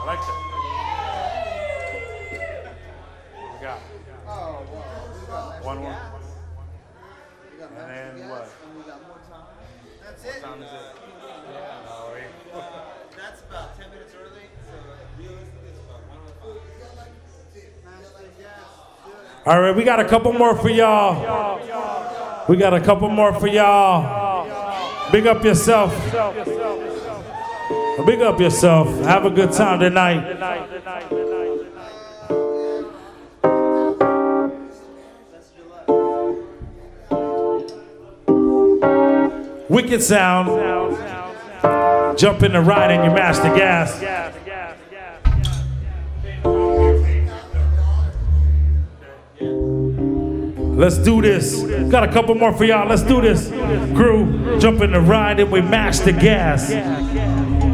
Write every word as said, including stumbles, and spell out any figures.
like that. We got one more. And then what? That's it. What time is it? Yeah. Oh, wait. That's about ten minutes early. So realistically, it's about one oh five. All right, we got a couple more for y'all. We got a couple more for y'all. Big up yourself. Big up yourself. Have a good time tonight. Wicked sound. Jump in the ride and you mash the gas. Let's do this. Got a couple more for y'all. Let's do this. Crew, jump in the ride and we mash the gas.